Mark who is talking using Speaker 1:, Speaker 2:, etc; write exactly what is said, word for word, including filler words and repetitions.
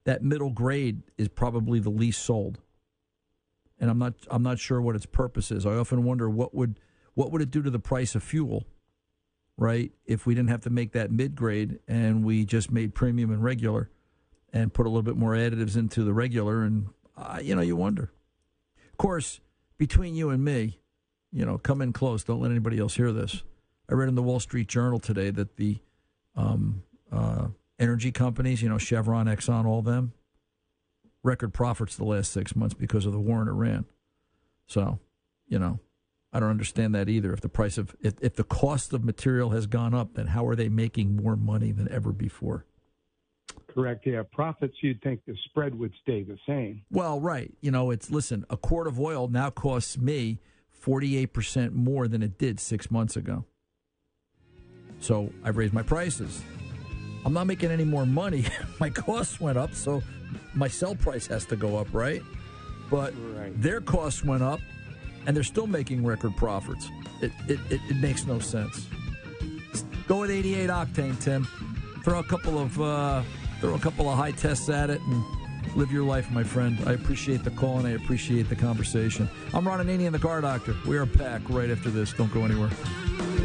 Speaker 1: that middle grade is probably the least sold. And I'm not I'm not sure what its purpose is. I often wonder what would what would it do to the price of fuel, right, if we didn't have to make that mid-grade and we just made premium and regular and put a little bit more additives into the regular, and, uh, you know, you wonder. Of course, between you and me, you know, come in close. Don't let anybody else hear this. I read in the Wall Street Journal today that the um, uh, energy companies, you know, Chevron, Exxon, all them, record profits the last six months because of the war in Iran. So, you know, I don't understand that either. If the price of if, if the cost of material has gone up, then how are they making more money than ever before?
Speaker 2: Correct. Yeah, profits. You'd think the spread would stay the same.
Speaker 1: Well, right. You know, it's listen. A quart of oil now costs me forty-eight percent more than it did six months ago. So I've raised my prices. I'm not making any more money. My costs went up, so my sell price has to go up, right? But right. Their costs went up, and they're still making record profits. It it, it, it makes no sense. Go with eighty-eight octane, Tim. Throw a couple of uh, throw a couple of high tests at it and live your life, my friend. I appreciate the call and I appreciate the conversation. I'm Ron Ananian, the Car Doctor. We are back right after this. Don't go anywhere.